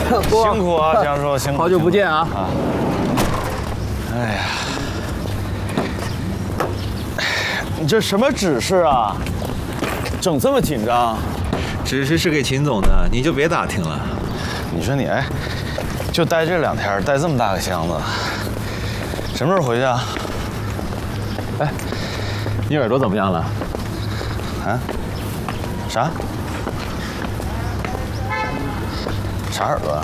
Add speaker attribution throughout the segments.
Speaker 1: 辛苦啊，江叔，辛苦。
Speaker 2: 好久不见啊！
Speaker 1: 哎呀，你这什么指示啊？整这么紧张？
Speaker 3: 指示是给秦总的，你就别打听了。
Speaker 1: 你说你哎，就待这2天，带这么大个箱子，什么时候回去啊？
Speaker 2: 哎，你耳朵怎么样了？
Speaker 1: 啊？啥？啥耳朵啊？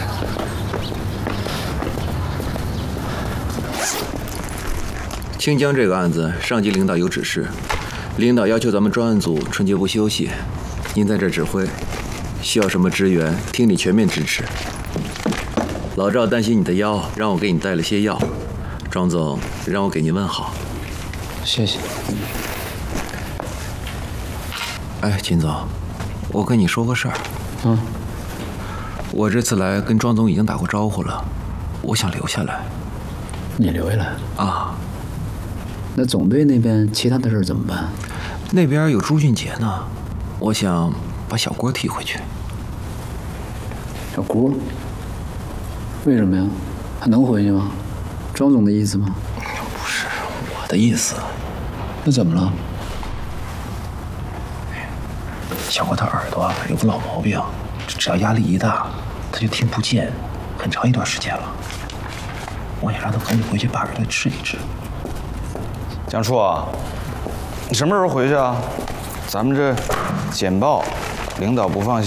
Speaker 3: 清江这个案子，上级领导有指示，领导要求咱们专案组春节不休息，您在这指挥，需要什么支援，听你全面支持。老赵担心你的腰，让我给你带了些药。庄总让我给您问好。
Speaker 2: 谢谢。
Speaker 3: 哎，秦总，我跟你说个事儿。我这次来跟庄总已经打过招呼了，我想留下来。
Speaker 2: 你留下来
Speaker 3: 啊？
Speaker 2: 那总队那边其他的事怎么办？
Speaker 3: 那边有朱俊杰呢，我想把小郭提回去。
Speaker 2: 小郭？为什么呀？还能回去吗？庄总的意思吗？
Speaker 3: 不是我的意思。
Speaker 2: 那怎么了？
Speaker 3: 小郭他耳朵有个老毛病，只要压力一大，他就听不见，很长一段时间了。我想让他赶紧回去把耳朵治一治。
Speaker 1: 江叔啊，你什么时候回去啊？咱们这简报，领导不放心。